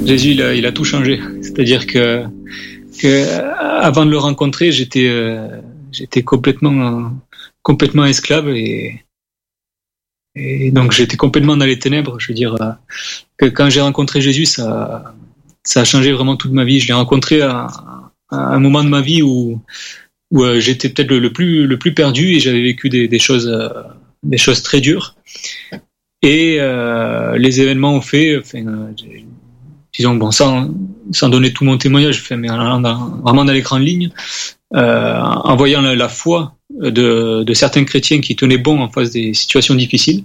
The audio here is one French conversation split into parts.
Jésus, il a tout changé. C'est-à-dire que avant de le rencontrer, j'étais complètement esclave et donc j'étais complètement dans les ténèbres. Je veux dire que quand j'ai rencontré Jésus, ça a changé vraiment toute ma vie. Je l'ai rencontré à un moment de ma vie où j'étais peut-être le plus perdu et j'avais vécu des choses très dures. Et les événements ont fait, disons bon, sans donner tout mon témoignage, mais vraiment dans les grandes lignes, en voyant la foi de certains chrétiens qui tenaient bon en face des situations difficiles,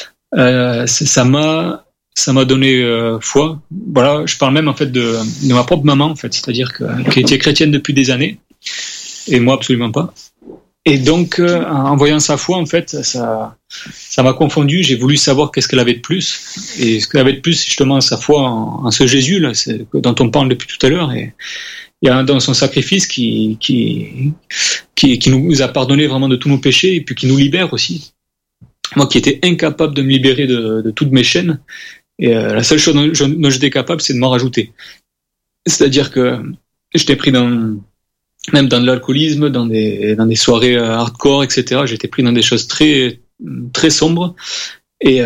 ça m'a donné foi. Voilà, je parle même en fait de ma propre maman en fait, c'est-à-dire qui était chrétienne depuis des années et moi absolument pas. Et donc en voyant sa foi en fait, ça m'a confondu. J'ai voulu savoir qu'est-ce qu'elle avait de plus, et ce qu'elle avait de plus, c'est justement sa foi en ce Jésus là, dont on parle depuis tout à l'heure. Et il y a dans son sacrifice qui nous a pardonné vraiment de tous nos péchés et puis qui nous libère aussi. Moi qui étais incapable de me libérer de toutes mes chaînes, et la seule chose dont j'étais capable, c'est de m'en rajouter. C'est-à-dire que j'étais pris même dans de l'alcoolisme, dans des soirées hardcore, etc. J'étais pris dans des choses très très sombres, et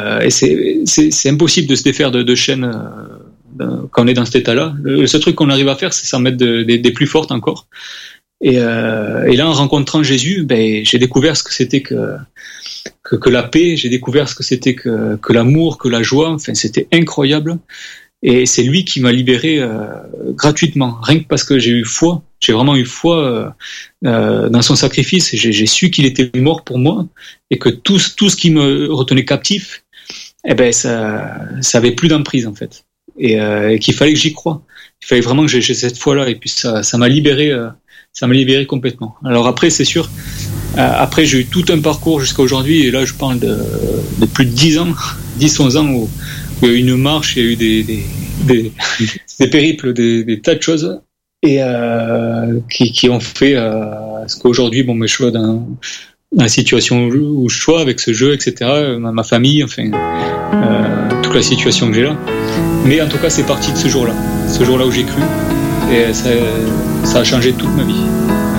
c'est impossible de se défaire de chaînes quand on est dans cet état-là. Le seul truc qu'on arrive à faire, c'est s'en mettre des plus fortes encore. Et là, en rencontrant Jésus, j'ai découvert ce que c'était que la paix. J'ai découvert ce que c'était que l'amour, que la joie. Enfin, c'était incroyable. Et c'est lui qui m'a libéré gratuitement, rien que parce que j'ai eu foi. J'ai vraiment eu foi dans son sacrifice. Et j'ai su qu'il était mort pour moi et que tout ce qui me retenait captif, ça avait plus d'emprise en fait. Et qu'il fallait que j'y croie. Il fallait vraiment que j'ai cette foi-là. Et puis ça m'a libéré. Ça m'a libéré complètement. Alors après, c'est sûr. Après, j'ai eu tout un parcours jusqu'à aujourd'hui. Et là, je parle de plus de 10-11 ans où il y a eu une marche, il y a eu des périples, des tas de choses, et qui ont fait ce qu'aujourd'hui, je suis dans la situation où je suis avec ce jeu, etc. Ma famille, enfin, toute la situation que j'ai là. Mais en tout cas, c'est parti de ce jour-là où j'ai cru, et ça a changé toute ma vie.